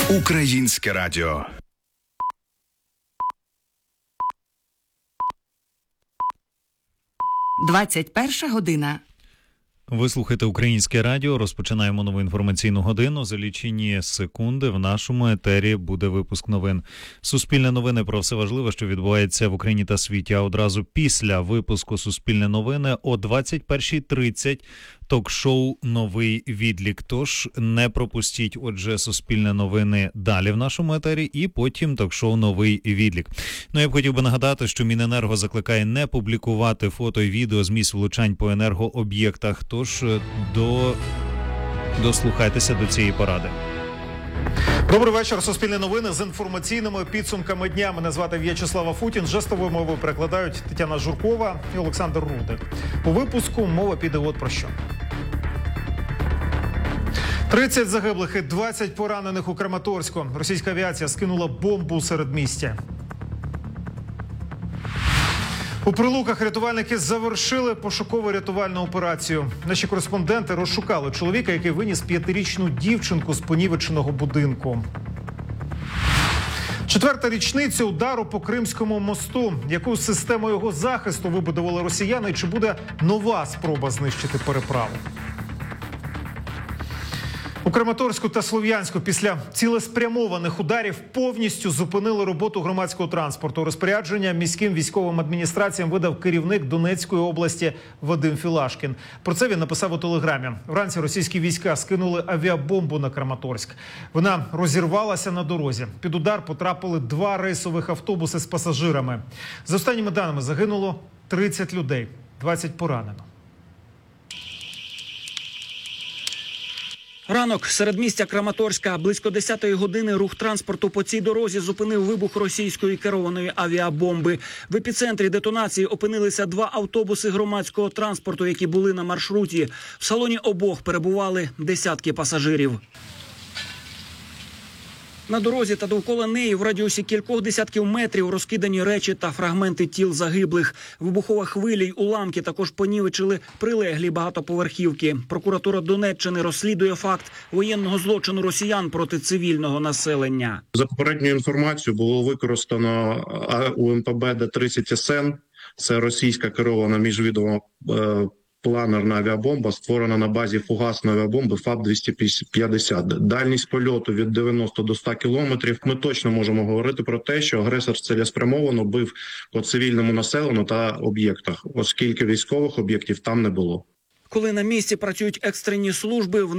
Українське радіо. «21 година». Ви слухаєте Українське радіо. Розпочинаємо нову інформаційну годину. За лічені секунди в нашому етері буде випуск новин. Суспільне новини про все важливе, що відбувається в Україні та світі. А одразу після випуску Суспільне новини о 21:30 ток-шоу «Новий відлік». Тож не пропустіть, отже, Суспільне новини далі в нашому етері і потім ток-шоу «Новий відлік». Ну, я б хотів би нагадати, що Міненерго закликає не публікувати фото і відео з місць влучань по енергооб'єктах. Тож дослухайтеся до цієї поради. Добрий вечір. Суспільне новини з інформаційними підсумками дня. Мене звати В'ячеслав Афутін. Жестовою мовою перекладають Тетяна Журкова і Олександр Рудик. У випуску мова піде от про що. 30 загиблих і 20 поранених у Краматорську. Російська авіація скинула бомбу у середмістя. У Прилуках рятувальники завершили пошукову рятувальну операцію. Наші кореспонденти розшукали чоловіка, який виніс 5-річну дівчинку з понівеченого будинку. 4-та річниця удару по Кримському мосту. Яку систему його захисту вибудували росіяни? Чи буде нова спроба знищити переправу? У Краматорську та Слов'янську після цілеспрямованих ударів повністю зупинили роботу громадського транспорту. Розпорядження міським військовим адміністраціям видав керівник Донецької області Вадим Філашкін. Про це він написав у телеграмі. Вранці російські війська скинули авіабомбу на Краматорськ. Вона розірвалася на дорозі. Під удар потрапили 2 рейсових автобуси з пасажирами. За останніми даними загинуло 30 людей, 20 поранено. Ранок. Середмістя Краматорська. Близько 10-ї години рух транспорту по цій дорозі зупинив вибух російської керованої авіабомби. В епіцентрі детонації опинилися 2 автобуси громадського транспорту, які були на маршруті. В салоні обох перебували десятки пасажирів. На дорозі та довкола неї в радіусі кількох десятків метрів розкидані речі та фрагменти тіл загиблих. Вибухова хвиля й уламки також понівечили прилеглі багатоповерхівки. Прокуратура Донеччини розслідує факт воєнного злочину росіян проти цивільного населення. За попередньою інформацією було використано УМПБ Д-30 СН. Це російська керована міжвідома планерна авіабомба, створена на базі фугасної авіабомби ФАБ-250. Дальність польоту від 90 до 100 кілометрів. Ми точно можемо говорити про те, що агресор цілеспрямовано бив по цивільному населенню та об'єктах, оскільки військових об'єктів там не було. Коли на місці працюють екстрені служби,